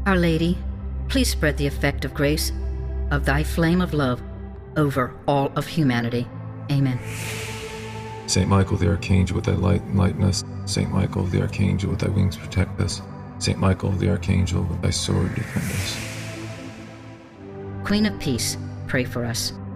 Our Lady, please spread the effect of grace of thy flame of love over all of humanity. Amen. Saint Michael the Archangel, with thy light enlighten us. Saint Michael the Archangel, with thy wings protect us. Saint Michael the Archangel, with thy sword defend us. Queen of Peace, pray for us.